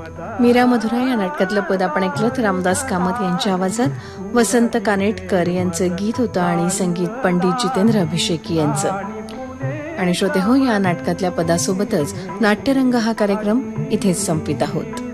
मीरा मधुरा या नाटकातलं पद आपण ऐकलं रामदास कामत यांच्या आवाजात. वसंत कानेटकर यांचं गीत होतं आणि संगीत पंडित जितेंद्र अभिषेकी यांचं. आणि श्रोते हो, या नाटकातल्या पदासोबतच नाट्यरंग हा कार्यक्रम इथेच संपित आहोत.